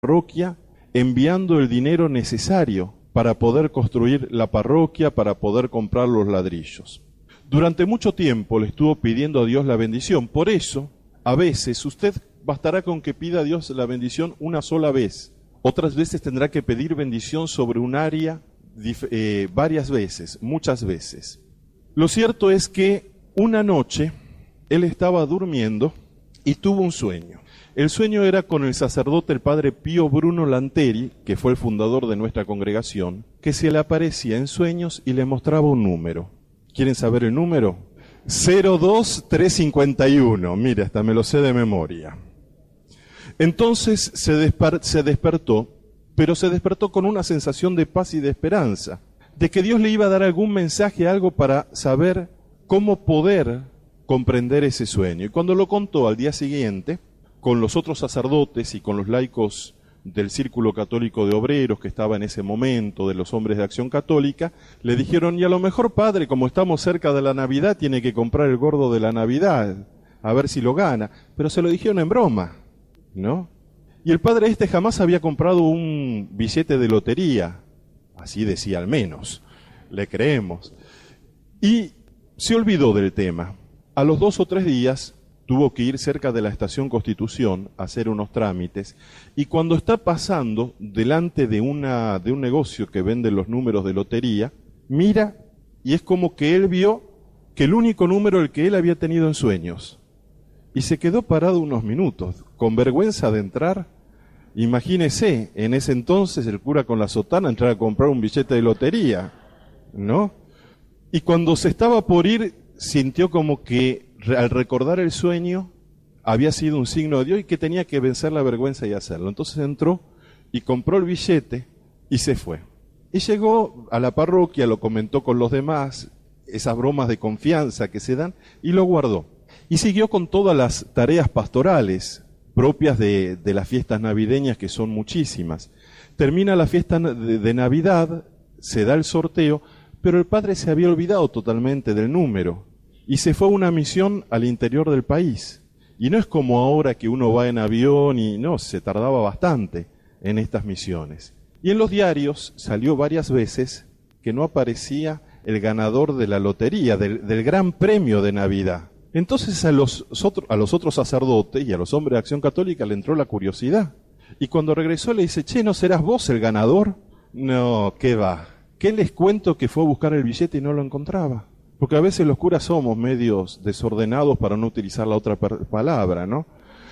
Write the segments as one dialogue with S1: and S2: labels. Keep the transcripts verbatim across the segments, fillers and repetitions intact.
S1: parroquia enviando el dinero necesario para poder construir la parroquia, para poder comprar los ladrillos. Durante mucho tiempo le estuvo pidiendo a Dios la bendición. Por eso, a veces, usted bastará con que pida a Dios la bendición una sola vez. Otras veces tendrá que pedir bendición sobre un área eh, varias veces, muchas veces. Lo cierto es que una noche él estaba durmiendo y tuvo un sueño. El sueño era con el sacerdote, el padre Pío Bruno Lanteri, que fue el fundador de nuestra congregación, que se le aparecía en sueños y le mostraba un número. ¿Quieren saber el número? cero dos tres cincuenta y uno. Mira, hasta me lo sé de memoria. Entonces se, desper- se despertó, pero se despertó con una sensación de paz y de esperanza, de que Dios le iba a dar algún mensaje, algo para saber cómo poder comprender ese sueño. Y cuando lo contó al día siguiente, con los otros sacerdotes y con los laicos del Círculo Católico de Obreros que estaba en ese momento, de los hombres de Acción Católica, le dijeron, y a lo mejor, padre, como estamos cerca de la Navidad, tiene que comprar el gordo de la Navidad, a ver si lo gana. Pero se lo dijeron en broma, ¿no? Y el padre este jamás había comprado un billete de lotería, así decía al menos, le creemos. Y se olvidó del tema. A los dos o tres días tuvo que ir cerca de la estación Constitución a hacer unos trámites, y cuando está pasando delante de, una, de un negocio que vende los números de lotería, mira, y es como que él vio que el único número el que él había tenido en sueños, y se quedó parado unos minutos, con vergüenza de entrar. Imagínese, en ese entonces el cura con la sotana entrar a comprar un billete de lotería, ¿no? Y cuando se estaba por ir, sintió como que al recordar el sueño había sido un signo de Dios y que tenía que vencer la vergüenza y hacerlo. Entonces entró y compró el billete y se fue. Y llegó a la parroquia, lo comentó con los demás, esas bromas de confianza que se dan, y lo guardó. Y siguió con todas las tareas pastorales propias de, de las fiestas navideñas, que son muchísimas. Termina la fiesta de, de Navidad, se da el sorteo, pero el padre se había olvidado totalmente del número y se fue a una misión al interior del país. Y no es como ahora que uno va en avión y no, se tardaba bastante en estas misiones. Y en los diarios salió varias veces que no aparecía el ganador de la lotería, del, del gran premio de Navidad. Entonces a los, a los otros sacerdotes y a los hombres de Acción Católica le entró la curiosidad. Y cuando regresó le dice, che, ¿no serás vos el ganador? No, ¿qué va? ¿Qué les cuento que fue a buscar el billete y no lo encontraba? Porque a veces los curas somos medios desordenados, para no utilizar la otra palabra, ¿no?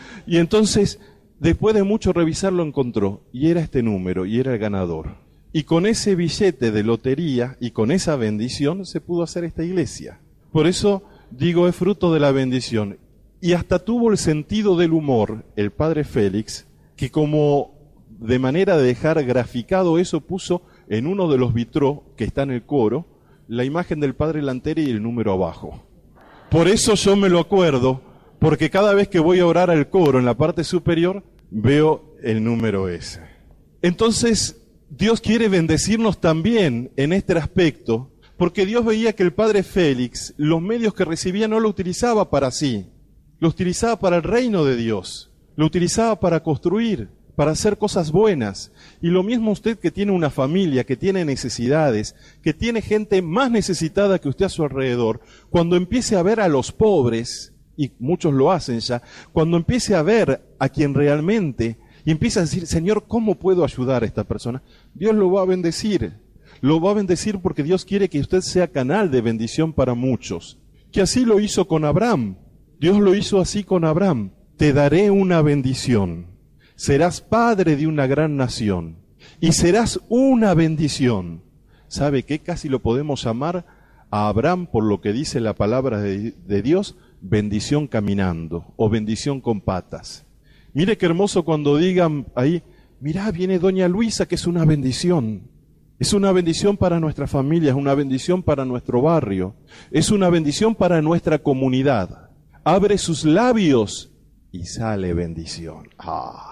S1: Y entonces, después de mucho revisar, lo encontró, y era este número, y era el ganador. Y con ese billete de lotería, y con esa bendición, se pudo hacer esta iglesia. Por eso, digo, es fruto de la bendición. Y hasta tuvo el sentido del humor, el padre Félix, que como de manera de dejar graficado eso, puso en uno de los vitrós que está en el coro, la imagen del padre Lanteri y el número abajo. Por eso yo me lo acuerdo, porque cada vez que voy a orar al coro en la parte superior, veo el número ese. Entonces, Dios quiere bendecirnos también en este aspecto, porque Dios veía que el padre Félix, los medios que recibía no lo utilizaba para sí, lo utilizaba para el reino de Dios, lo utilizaba para construir, para hacer cosas buenas. Y lo mismo usted, que tiene una familia, que tiene necesidades, que tiene gente más necesitada que usted a su alrededor, cuando empiece a ver a los pobres, y muchos lo hacen ya, cuando empiece a ver a quien realmente, y empieza a decir, Señor, ¿cómo puedo ayudar a esta persona? Dios lo va a bendecir, lo va a bendecir porque Dios quiere que usted sea canal de bendición para muchos. Que así lo hizo con Abraham, Dios lo hizo así con Abraham. Te daré una bendición. Serás padre de una gran nación y serás una bendición. ¿Sabe qué? Casi lo podemos llamar a Abraham, por lo que dice la palabra de, de Dios, bendición caminando o bendición con patas. Mire qué hermoso cuando digan ahí, mirá, viene doña Luisa, que es una bendición. Es una bendición para nuestra familia, es una bendición para nuestro barrio, es una bendición para nuestra comunidad. Abre sus labios y sale bendición. Ah.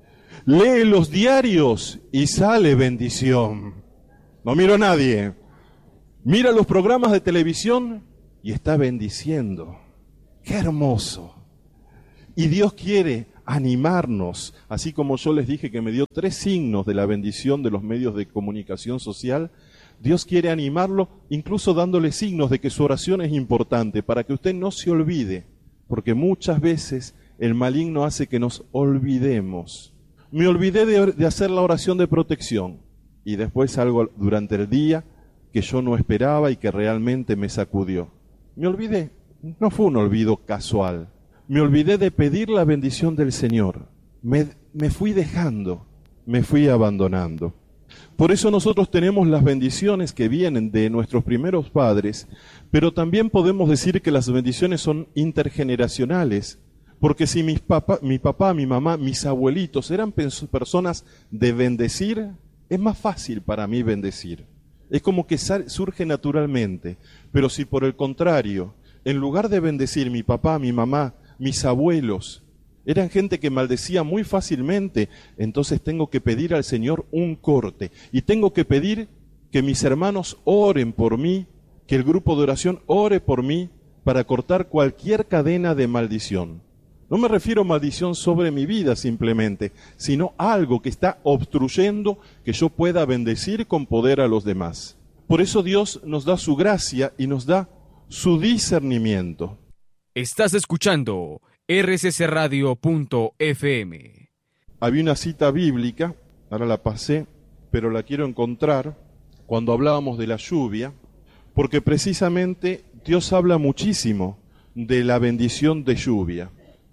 S1: Lee los diarios y sale bendición. No miro a nadie. Mira los programas de televisión y está bendiciendo. ¡Qué hermoso! Y Dios quiere animarnos, así como yo les dije que me dio tres signos de la bendición de los medios de comunicación social. Dios quiere animarlo, incluso dándole signos de que su oración es importante, para que usted no se olvide, porque muchas veces el maligno hace que nos olvidemos. Me olvidé de, de hacer la oración de protección, y después algo durante el día que yo no esperaba y que realmente me sacudió. Me olvidé, no fue un olvido casual. Me olvidé de pedir la bendición del Señor. Me, me fui dejando, me fui abandonando. Por eso nosotros tenemos las bendiciones que vienen de nuestros primeros padres, pero también podemos decir que las bendiciones son intergeneracionales, porque si mis papá, mi papá, mi mamá, mis abuelitos eran personas de bendecir, es más fácil para mí bendecir. Es como que surge naturalmente. Pero si por el contrario, en lugar de bendecir mi papá, mi mamá, mis abuelos, eran gente que maldecía muy fácilmente, entonces tengo que pedir al Señor un corte. Y tengo que pedir que mis hermanos oren por mí, que el grupo de oración ore por mí para cortar cualquier cadena de maldición. No me refiero a maldición sobre mi vida simplemente, sino algo que está obstruyendo que yo pueda bendecir con poder a los demás. Por eso Dios nos da su gracia y nos da su discernimiento.
S2: Estás escuchando R C C radio punto F M.
S1: Había una cita bíblica, ahora la pasé, pero la quiero encontrar, cuando hablábamos de la lluvia, porque precisamente Dios habla muchísimo de la bendición de lluvia.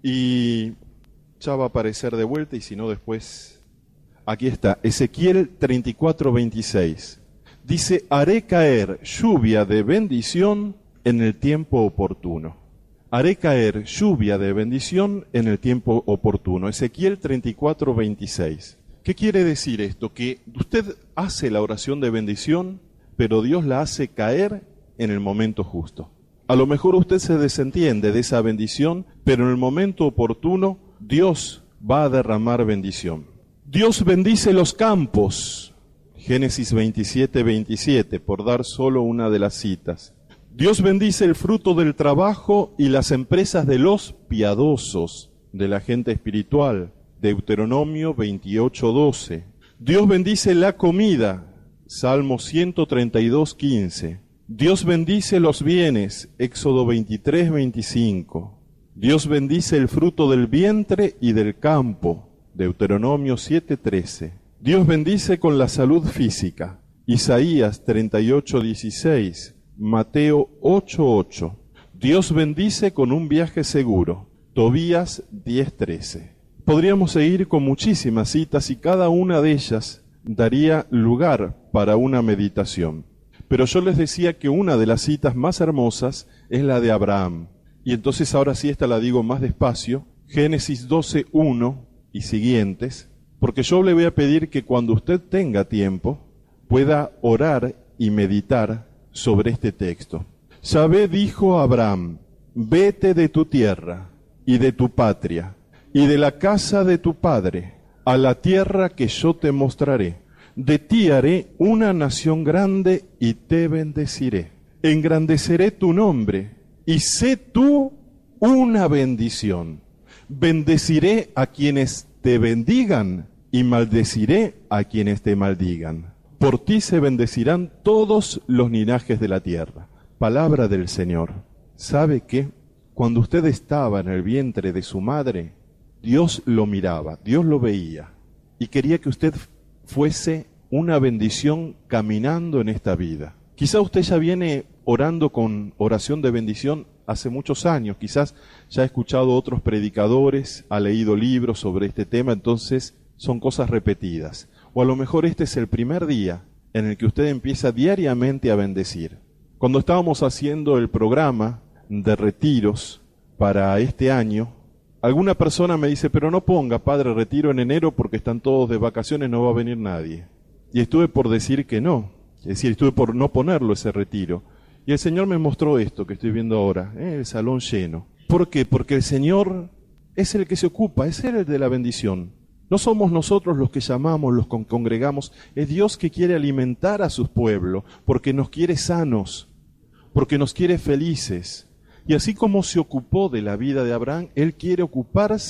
S1: Y ya va a aparecer de vuelta, y si no después, aquí está, Ezequiel treinta y cuatro, veintiséis. Dice, haré caer lluvia de bendición en el tiempo oportuno. Haré caer lluvia de bendición en el tiempo oportuno. Ezequiel treinta y cuatro, veintiséis. ¿Qué quiere decir esto? Que usted hace la oración de bendición, pero Dios la hace caer en el momento justo. A lo mejor usted se desentiende de esa bendición, pero en el momento oportuno Dios va a derramar bendición. Dios bendice los campos. Génesis veintisiete, veintisiete, por dar solo una de las citas. Dios bendice el fruto del trabajo y las empresas de los piadosos, de la gente espiritual. Deuteronomio veintiocho, doce. Dios bendice la comida. Salmo ciento treinta y dos, quince. Dios bendice los bienes. Éxodo veintitrés, veinticinco. Dios bendice el fruto del vientre y del campo. Deuteronomio siete, trece. Dios bendice con la salud física. Isaías treinta y ocho, dieciséis. Mateo ocho, ocho. Dios bendice con un viaje seguro. Tobías diez, trece. Podríamos seguir con muchísimas citas y cada una de ellas daría lugar para una meditación. Pero yo les decía que una de las citas más hermosas es la de Abraham. Y entonces ahora sí esta la digo más despacio. Génesis doce, uno y siguientes. Porque yo le voy a pedir que cuando usted tenga tiempo pueda orar y meditar sobre este texto. Yahvé dijo a Abraham, vete de tu tierra y de tu patria y de la casa de tu padre a la tierra que yo te mostraré. De ti haré una nación grande y te bendeciré. Engrandeceré tu nombre y sé tú una bendición. Bendeciré a quienes te bendigan y maldeciré a quienes te maldigan. Por ti se bendecirán todos los linajes de la tierra. Palabra del Señor. ¿Sabe qué? Cuando usted estaba en el vientre de su madre, Dios lo miraba, Dios lo veía y quería que usted fuese una bendición caminando en esta vida. Quizá usted ya viene orando con oración de bendición hace muchos años, quizás ya ha escuchado otros predicadores, ha leído libros sobre este tema, entonces son cosas repetidas. O a lo mejor este es el primer día en el que usted empieza diariamente a bendecir. Cuando estábamos haciendo el programa de retiros para este año, alguna persona me dice, pero no ponga, padre, retiro en enero porque están todos de vacaciones, no va a venir nadie. Y estuve por decir que no, es decir, estuve por no ponerlo ese retiro. Y el Señor me mostró esto que estoy viendo ahora, ¿eh? El salón lleno. ¿Por qué? Porque el Señor es el que se ocupa, es Él el de la bendición. No somos nosotros los que llamamos, los que congregamos, es Dios que quiere alimentar a su pueblo, porque nos quiere sanos, porque nos quiere felices. Y así como se ocupó de la vida de Abraham, Él quiere ocuparse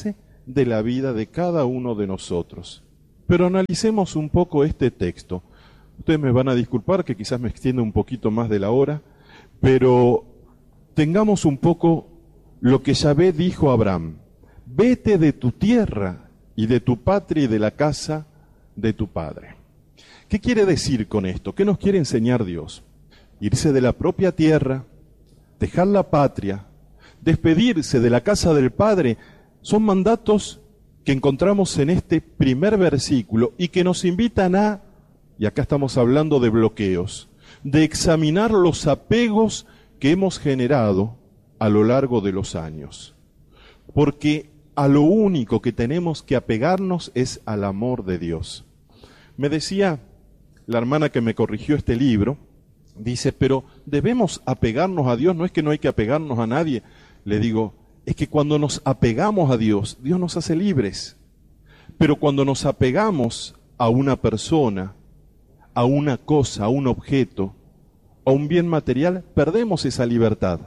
S1: de la vida de cada uno de nosotros. Pero analicemos un poco este texto. Ustedes me van a disculpar que quizás me extienda un poquito más de la hora, pero tengamos un poco lo que Yahvé dijo a Abraham: vete de tu tierra y de tu patria y de la casa de tu padre. ¿Qué quiere decir con esto? ¿Qué nos quiere enseñar Dios? Irse de la propia tierra, dejar la patria, despedirse de la casa del Padre, son mandatos que encontramos en este primer versículo y que nos invitan a, y acá estamos hablando de bloqueos, de examinar los apegos que hemos generado a lo largo de los años. Porque a lo único que tenemos que apegarnos es al amor de Dios. Me decía la hermana que me corrigió este libro, dice, pero debemos apegarnos a Dios, no es que no hay que apegarnos a nadie. Le digo, es que cuando nos apegamos a Dios, Dios nos hace libres. Pero cuando nos apegamos a una persona, a una cosa, a un objeto, a un bien material, perdemos esa libertad.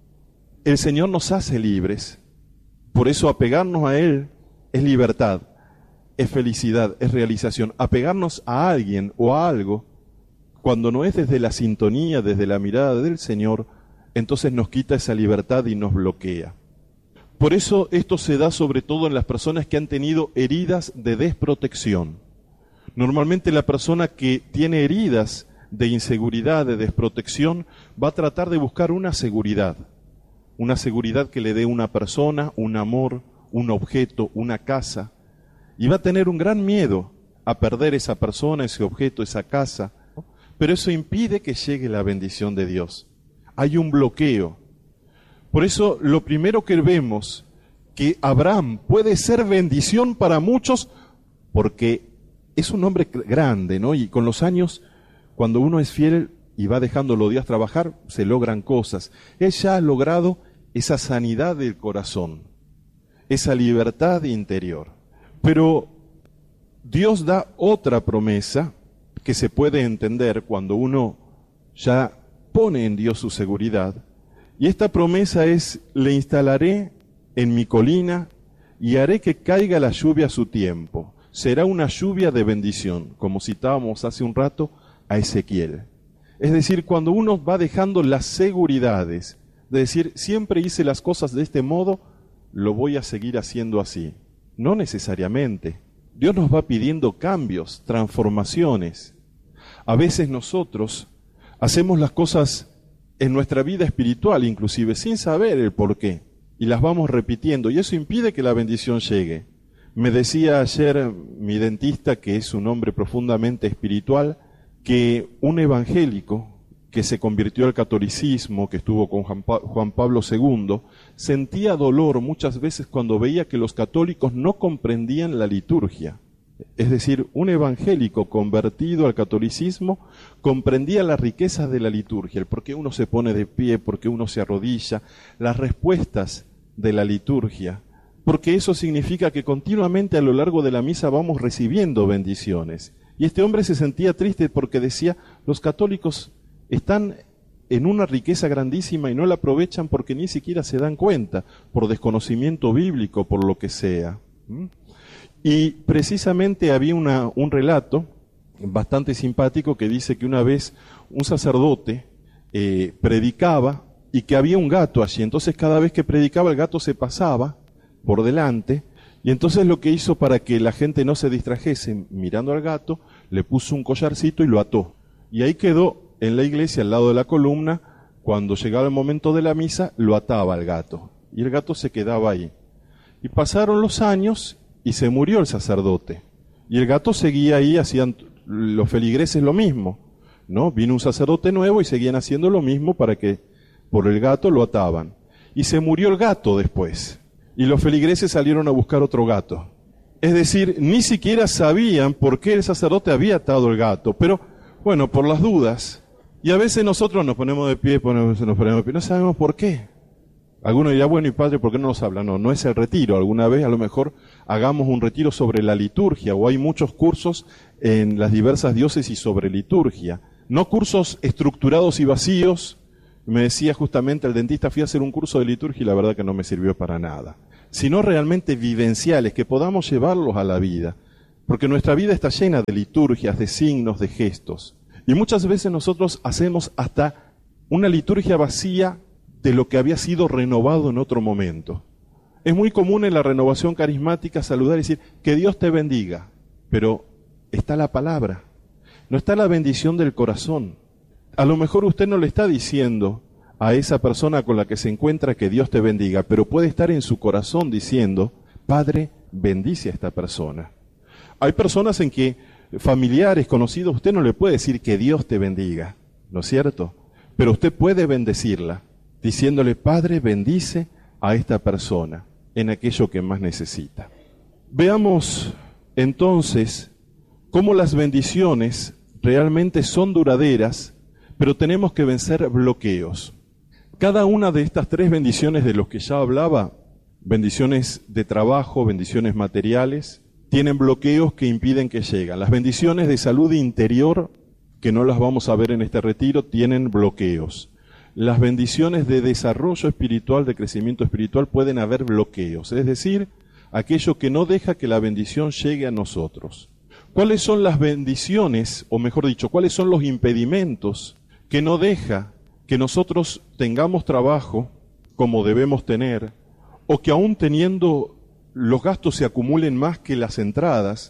S1: El Señor nos hace libres. Por eso apegarnos a Él es libertad, es felicidad, es realización. Apegarnos a alguien o a algo, cuando no es desde la sintonía, desde la mirada del Señor, entonces nos quita esa libertad y nos bloquea. Por eso esto se da sobre todo en las personas que han tenido heridas de desprotección. Normalmente la persona que tiene heridas de inseguridad, de desprotección, va a tratar de buscar una seguridad. Una seguridad que le dé una persona, un amor, un objeto, una casa. Y va a tener un gran miedo a perder esa persona, ese objeto, esa casa. Pero eso impide que llegue la bendición de Dios. Hay un bloqueo. Por eso lo primero que vemos, que Abraham puede ser bendición para muchos, porque es un hombre grande, ¿no? Y con los años, cuando uno es fiel y va dejando los días trabajar, se logran cosas. Él ya ha logrado esa sanidad del corazón, esa libertad interior. Pero Dios da otra promesa que se puede entender cuando uno ya pone en Dios su seguridad. Y esta promesa es: le instalaré en mi colina y haré que caiga la lluvia a su tiempo. Será una lluvia de bendición, como citábamos hace un rato a Ezequiel. Es decir, cuando uno va dejando las seguridades, de decir, siempre hice las cosas de este modo, lo voy a seguir haciendo así. No necesariamente. Dios nos va pidiendo cambios, transformaciones. A veces nosotros hacemos las cosas en nuestra vida espiritual, inclusive, sin saber el por qué, y las vamos repitiendo, y eso impide que la bendición llegue. Me decía ayer mi dentista, que es un hombre profundamente espiritual, que un evangélico que se convirtió al catolicismo, que estuvo con Juan Pablo segundo, sentía dolor muchas veces cuando veía que los católicos no comprendían la liturgia. Es decir, un evangélico convertido al catolicismo comprendía la riqueza de la liturgia, el por qué uno se pone de pie, por qué uno se arrodilla, las respuestas de la liturgia, porque eso significa que continuamente a lo largo de la misa vamos recibiendo bendiciones. Y este hombre se sentía triste porque decía, los católicos están en una riqueza grandísima y no la aprovechan porque ni siquiera se dan cuenta, por desconocimiento bíblico, por lo que sea. ¿Mm? Y precisamente había una, un relato bastante simpático que dice que una vez un sacerdote eh, predicaba y que había un gato allí. Entonces cada vez que predicaba el gato se pasaba por delante, y entonces lo que hizo para que la gente no se distrajese mirando al gato, le puso un collarcito y lo ató. Y ahí quedó en la iglesia al lado de la columna. Cuando llegaba el momento de la misa lo ataba al gato y el gato se quedaba ahí. Y pasaron los años y se murió el sacerdote. Y el gato seguía ahí, hacían los feligreses lo mismo, ¿no? Vino un sacerdote nuevo y seguían haciendo lo mismo para que por el gato lo ataban. Y se murió el gato después. Y los feligreses salieron a buscar otro gato. Es decir, ni siquiera sabían por qué el sacerdote había atado el gato. Pero, bueno, por las dudas. Y a veces nosotros nos ponemos de pie, ponemos, nos ponemos de pie, no sabemos por qué. Alguno dirá, bueno, y padre, ¿por qué no nos habla? No, no es el retiro. Alguna vez a lo mejor hagamos un retiro sobre la liturgia, o hay muchos cursos en las diversas diócesis sobre liturgia. No cursos estructurados y vacíos. Me decía justamente el dentista, fui a hacer un curso de liturgia y la verdad que no me sirvió para nada. sino realmente vivenciales, que podamos llevarlos a la vida. Porque nuestra vida está llena de liturgias, de signos, de gestos. Y muchas veces nosotros hacemos hasta una liturgia vacía de lo que había sido renovado en otro momento. Es muy común en la renovación carismática saludar y decir, que Dios te bendiga, pero está la palabra, no está la bendición del corazón. A lo mejor usted no le está diciendo a esa persona con la que se encuentra que Dios te bendiga, pero puede estar en su corazón diciendo, Padre, bendice a esta persona. Hay personas en que familiares, conocidos, usted no le puede decir que Dios te bendiga, ¿no es cierto? Pero usted puede bendecirla, diciéndole, Padre, bendice a esta persona en aquello que más necesita. Veamos entonces cómo las bendiciones realmente son duraderas, pero tenemos que vencer bloqueos. Cada una de estas tres bendiciones de los que ya hablaba, bendiciones de trabajo, bendiciones materiales, tienen bloqueos que impiden que lleguen. Las bendiciones de salud interior, que no las vamos a ver en este retiro, tienen bloqueos. Las bendiciones de desarrollo espiritual, de crecimiento espiritual, pueden haber bloqueos, es decir, aquello que no deja que la bendición llegue a nosotros. ¿Cuáles son las bendiciones, o mejor dicho, cuáles son los impedimentos que no deja que nosotros tengamos trabajo como debemos tener, o que aún teniendo los gastos se acumulen más que las entradas,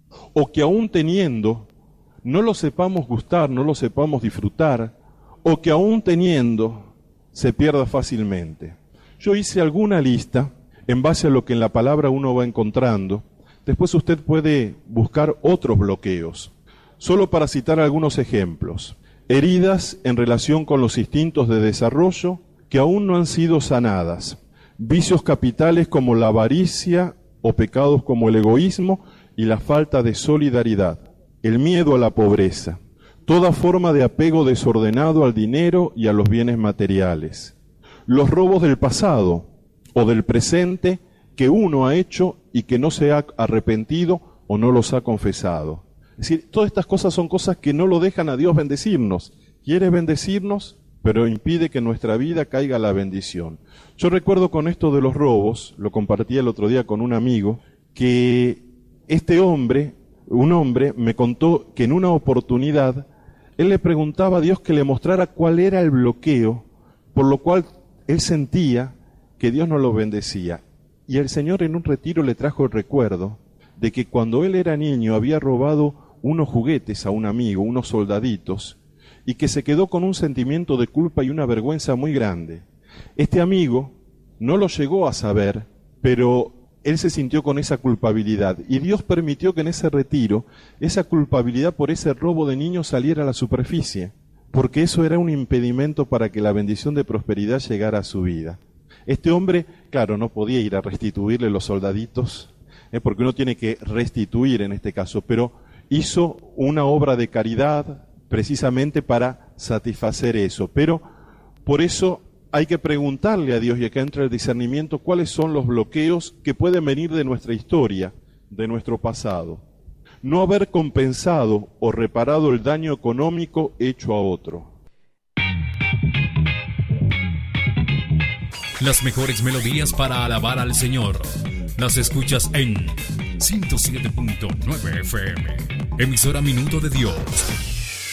S1: o que aún teniendo no lo sepamos gustar, no lo sepamos disfrutar, o que aún teniendo se pierda fácilmente? Yo hice alguna lista en base a lo que en la palabra uno va encontrando. Después usted puede buscar otros bloqueos. Solo para citar algunos ejemplos. Heridas en relación con los instintos de desarrollo que aún no han sido sanadas. Vicios capitales como la avaricia o pecados como el egoísmo y la falta de solidaridad. El miedo a la pobreza. Toda forma de apego desordenado al dinero y a los bienes materiales. Los robos del pasado o del presente que uno ha hecho y que no se ha arrepentido o no los ha confesado. Es decir, todas estas cosas son cosas que no lo dejan a Dios bendecirnos. Quiere bendecirnos, pero impide que en nuestra vida caiga la bendición. Yo recuerdo con esto de los robos, lo compartí el otro día con un amigo, que este hombre, un hombre, me contó que en una oportunidad él le preguntaba a Dios que le mostrara cuál era el bloqueo, por lo cual él sentía que Dios no lo bendecía. Y el Señor en un retiro le trajo el recuerdo de que cuando él era niño había robado unos juguetes a un amigo, unos soldaditos, y que se quedó con un sentimiento de culpa y una vergüenza muy grande. Este amigo no lo llegó a saber, pero él se sintió con esa culpabilidad y Dios permitió que en ese retiro esa culpabilidad por ese robo de niños saliera a la superficie, porque eso era un impedimento para que la bendición de prosperidad llegara a su vida. Este hombre, claro, no podía ir a restituirle los soldaditos, eh, porque uno tiene que restituir en este caso, pero hizo una obra de caridad precisamente para satisfacer eso. Pero por eso hay que preguntarle a Dios, y acá entra el discernimiento, cuáles son los bloqueos que pueden venir de nuestra historia, de nuestro pasado. No haber compensado o reparado el daño económico hecho a otro.
S3: Las mejores melodías para alabar al Señor las escuchas en ciento siete punto nueve F M, emisora Minuto de Dios.